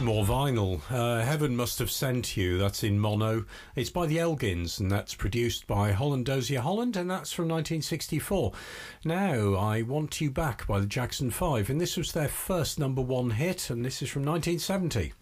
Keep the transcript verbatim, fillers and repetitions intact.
More vinyl. Uh, Heaven Must Have Sent You. That's in mono. It's by the Elgins, and that's produced by Holland Dozier Holland, and that's from nineteen sixty-four. Now, I Want You Back by the Jackson Five, and this was their first number one hit, and this is from nineteen seventy.